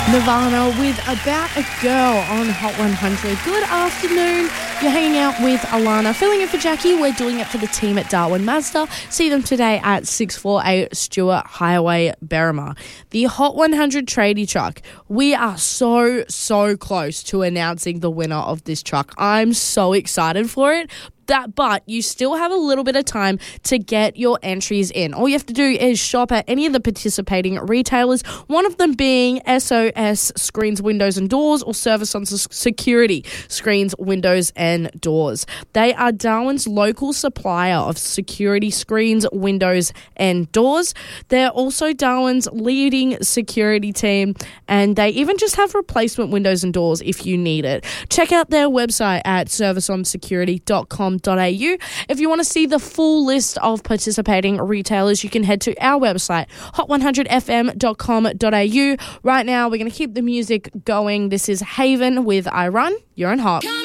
Nirvana with About a Girl on Hot 100. Good afternoon. You're hanging out with Alana. Filling in for Jackie. We're doing it for the team at Darwin Mazda. See them today at 648 Stewart Highway, Berrima. The Hot 100 tradie truck. We are so close to announcing the winner of this truck. I'm so excited for it. But you still have a little bit of time to get your entries in. All you have to do is shop at any of the participating retailers, one of them being SOS Screens, Windows and Doors or Service on Security Screens, Windows and Doors. They are Darwin's local supplier of security screens, windows and doors. They're also Darwin's leading security team, and they even just have replacement windows and doors if you need it. Check out their website at serviceonsecurity.com. If you want to see the full list of participating retailers, you can head to our website, hot100fm.com.au. Right now, we're going to keep the music going. This is Haven with I Run, You're on Hot.